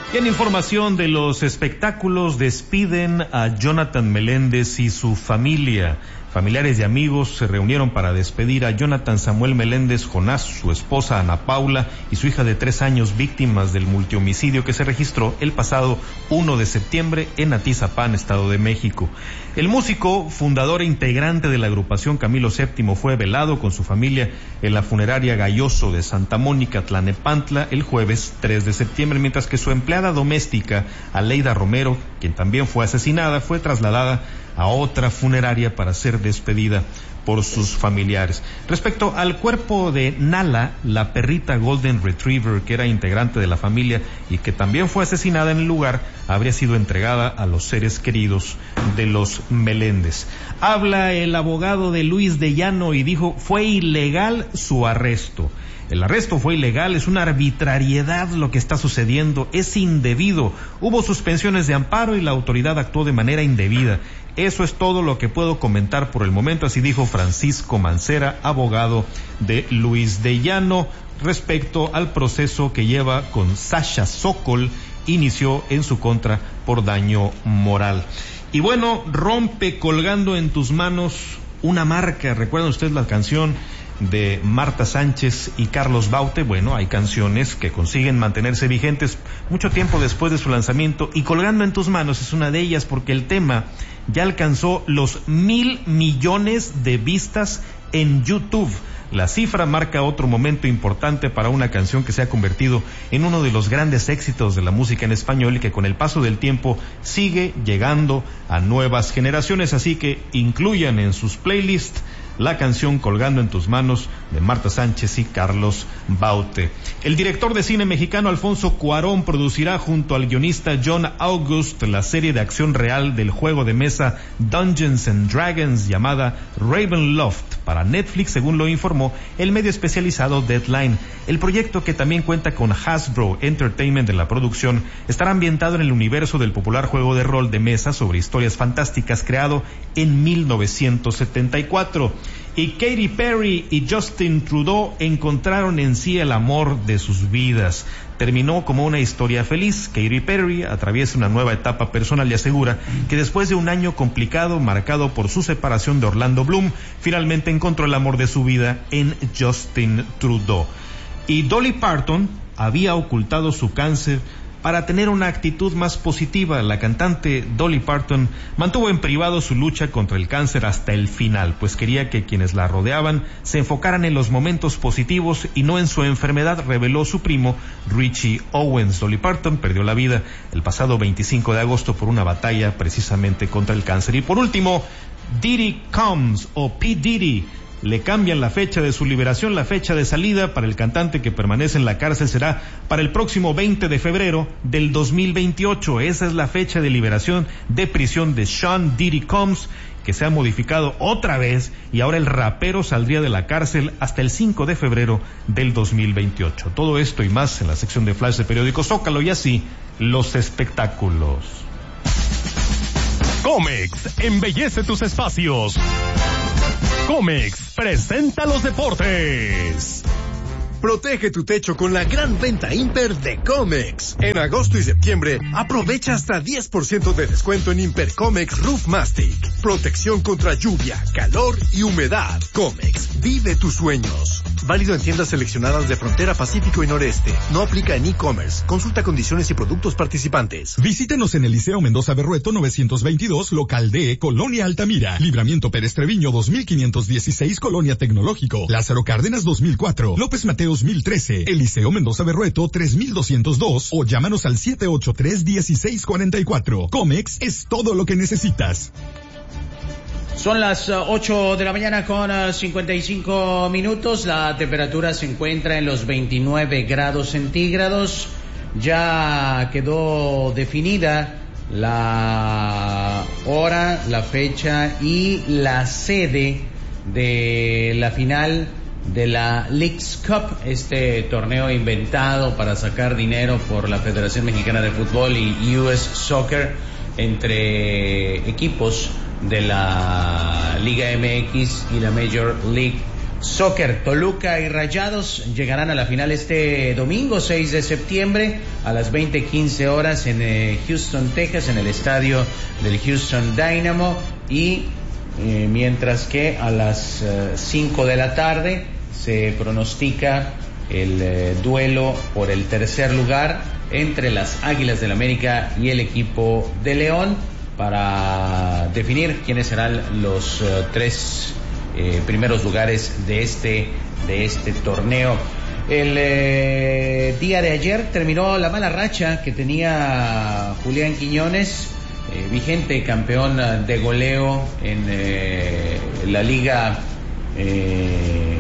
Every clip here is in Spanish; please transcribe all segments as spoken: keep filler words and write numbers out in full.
Y en información de los espectáculos, despiden a Jonathan Meléndez y su familia. Familiares y amigos se reunieron para despedir a Jonathan Samuel Meléndez Jonás, su esposa Ana Paula y su hija de tres años, víctimas del multihomicidio que se registró el pasado primero de septiembre en Atizapán, Estado de México. El músico, fundador e integrante de la agrupación Camilo séptimo, fue velado con su familia en la funeraria Galloso de Santa Mónica, Tlanepantla, el jueves tres de septiembre, mientras que su empleada doméstica, Aleida Romero, quien también fue asesinada, fue trasladada a otra funeraria para ser despedida por sus familiares. Respecto al cuerpo de Nala, la perrita Golden Retriever, que era integrante de la familia y que también fue asesinada en el lugar, habría sido entregada a los seres queridos de los Meléndez. Habla el abogado de Luis de Llano y dijo: fue ilegal su arresto. El arresto fue ilegal, es una arbitrariedad lo que está sucediendo, es indebido. Hubo suspensiones de amparo y la autoridad actuó de manera indebida. Eso es todo lo que puedo comentar por el momento, así dijo Francisco Mancera, abogado de Luis de Llano, respecto al proceso que lleva con Sasha Sokol, inició en su contra por daño moral. Y bueno, rompe Colgando en tus manos una marca. ¿Recuerdan ustedes la canción de Marta Sánchez y Carlos Baute? Bueno, hay canciones que consiguen mantenerse vigentes mucho tiempo después de su lanzamiento, y Colgando en tus manos es una de ellas, porque el tema ya alcanzó los mil millones de vistas en YouTube. La cifra marca otro momento importante para una canción que se ha convertido en uno de los grandes éxitos de la música en español y que con el paso del tiempo sigue llegando a nuevas generaciones, así que incluyan en sus playlists la canción Colgando en tus manos de Marta Sánchez y Carlos Baute. El director de cine mexicano Alfonso Cuarón producirá junto al guionista John August la serie de acción real del juego de mesa Dungeons and Dragons llamada Ravenloft para Netflix, según lo informó el medio especializado Deadline. El proyecto, que también cuenta con Hasbro Entertainment en la producción, estará ambientado en el universo del popular juego de rol de mesa sobre historias fantásticas creado en mil novecientos setenta y cuatro. Y Katy Perry y Justin Trudeau encontraron en sí el amor de sus vidas. Terminó como una historia feliz. Katy Perry atraviesa una nueva etapa personal y asegura que después de un año complicado marcado por su separación de Orlando Bloom, finalmente encontró el amor de su vida en Justin Trudeau. Y Dolly Parton había ocultado su cáncer para tener una actitud más positiva. La cantante Dolly Parton mantuvo en privado su lucha contra el cáncer hasta el final, pues quería que quienes la rodeaban se enfocaran en los momentos positivos y no en su enfermedad, reveló su primo Richie Owens. Dolly Parton perdió la vida el pasado veinticinco de agosto por una batalla precisamente contra el cáncer. Y por último, Diddy Combs o P. Diddy. Le cambian la fecha de su liberación. La fecha de salida para el cantante, que permanece en la cárcel, será para el próximo veinte de febrero del dos mil veintiocho. Esa es la fecha de liberación de prisión de Sean Diddy Combs, que se ha modificado otra vez, y ahora el rapero saldría de la cárcel hasta el cinco de febrero del dos mil veintiocho. Todo esto y más en la sección de Flash de Periódico Zócalo, y así los espectáculos. Comex embellece tus espacios. Comex presenta los deportes. Protege tu techo con la gran venta Imper de Comex. En agosto y septiembre, aprovecha hasta diez por ciento de descuento en Imper Comex Roof Mastic. Protección contra lluvia, calor y humedad. Comex, vive tus sueños. Válido en tiendas seleccionadas de Frontera Pacífico y Noreste. No aplica en e-commerce. Consulta condiciones y productos participantes. Visítenos en el Liceo Mendoza Berrueto novecientos veintidós, local D, Colonia Altamira. Libramiento Pérez Treviño dos mil quinientos dieciséis, Colonia Tecnológico. Lázaro Cárdenas dos mil cuatro. López Mateo dos mil trece, Eliseo Mendoza Berrueto tres mil doscientos dos, o llámanos al siete ocho tres, uno seis cuatro cuatro. Comex es todo lo que necesitas. Son las ocho de la mañana con cincuenta y cinco minutos. La temperatura se encuentra en los veintinueve grados centígrados. Ya quedó definida la hora, la fecha y la sede de la final de la Leagues Cup, este torneo inventado para sacar dinero por la Federación Mexicana de Fútbol y U S Soccer entre equipos de la Liga M X y la Major League Soccer, Toluca y Rayados llegarán a la final este domingo seis de septiembre a las veinte quince horas en eh, Houston, Texas, en el estadio del Houston Dynamo, y eh, mientras que a las eh, cinco de la tarde se pronostica el eh, duelo por el tercer lugar entre las Águilas del América y el equipo de León para definir quiénes serán los uh, tres eh, primeros lugares de este de este torneo. El eh, día de ayer terminó la mala racha que tenía Julián Quiñones, eh, vigente campeón de goleo en eh, la Liga eh,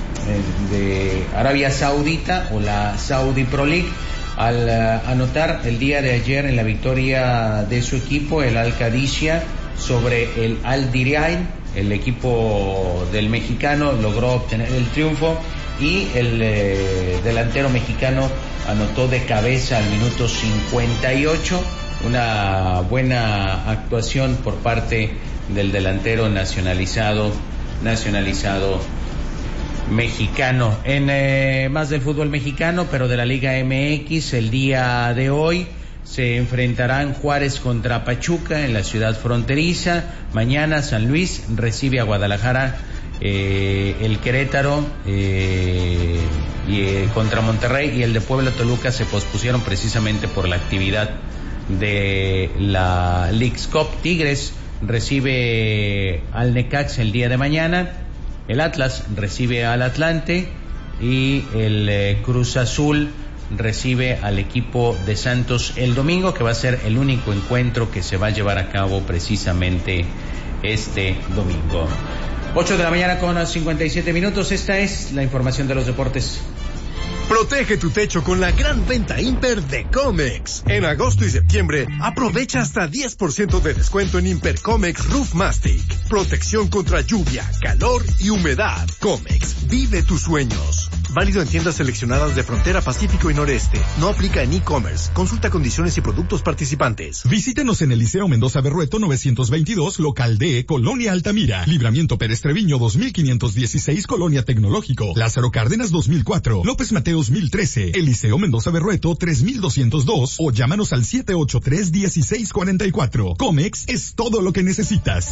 de Arabia Saudita o la Saudi Pro League, al uh, anotar el día de ayer en la victoria de su equipo, el Al Qadisiyah, sobre el Al Dirain. El equipo del mexicano logró obtener el triunfo y el eh, delantero mexicano anotó de cabeza al minuto cincuenta y ocho. Una buena actuación por parte del delantero nacionalizado nacionalizado mexicano. En eh, más del fútbol mexicano, pero de la Liga M X, el día de hoy se enfrentarán Juárez contra Pachuca en la ciudad fronteriza. Mañana San Luis recibe a Guadalajara, eh, el Querétaro eh, y, eh, contra Monterrey, y el de Puebla Toluca se pospusieron precisamente por la actividad de la Leagues Cup. Tigres recibe al Necaxa el día de mañana. El Atlas recibe al Atlante y el eh, Cruz Azul recibe al equipo de Santos el domingo, que va a ser el único encuentro que se va a llevar a cabo precisamente este domingo. ocho de la mañana con cincuenta y siete minutos. Esta es la información de los deportes. Protege tu techo con la gran venta Imper de Comex. En agosto y septiembre, aprovecha hasta diez por ciento de descuento en Imper Comex Roof Mastic. Protección contra lluvia, calor y humedad. Comex, vive tus sueños. Válido en tiendas seleccionadas de Frontera, Pacífico y Noreste. No aplica en e-commerce. Consulta condiciones y productos participantes. Visítenos en el Liceo Mendoza Berrueto novecientos veintidós, local D, Colonia Altamira. Libramiento Pérez Treviño dos mil quinientos dieciséis, Colonia Tecnológico. Lázaro Cárdenas dos mil cuatro. López Mateos mil trece. El Liceo Mendoza Berrueto tres mil doscientos dos. O llámanos al siete ocho tres, dieciséis cuarenta y cuatro. Comex es todo lo que necesitas.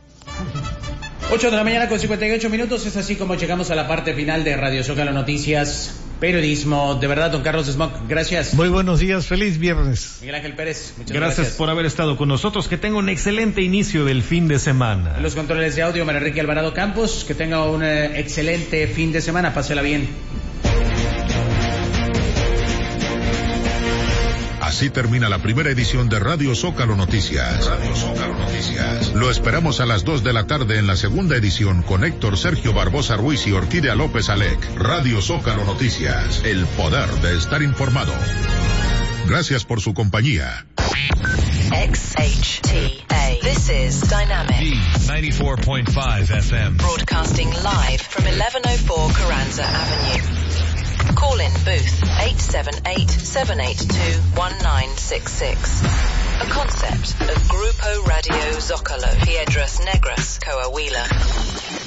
ocho de la mañana con cincuenta y ocho minutos, es así como llegamos a la parte final de Radio Zócalo Noticias, periodismo de verdad. Don Carlos Smock, gracias. Muy buenos días, feliz viernes. Miguel Ángel Pérez, muchas gracias. gracias por haber estado con nosotros, que tenga un excelente inicio del fin de semana. En los controles de audio, María Enrique Alvarado Campos, que tenga un eh, excelente fin de semana, pásela bien. Así termina la primera edición de Radio Zócalo Noticias. Radio Zócalo Noticias. Lo esperamos a las dos de la tarde en la segunda edición con Héctor Sergio Barbosa Ruiz y Orquídea López Alec. Radio Zócalo Noticias. El poder de estar informado. Gracias por su compañía. X H T A. This is Dynamic. D ninety-four point five F M. Broadcasting live from eleven oh four Carranza Avenue. Call in booth eight seven eight, seven eight two, one nine six six. A concept of Grupo Radio Zócalo, Piedras Negras, Coahuila.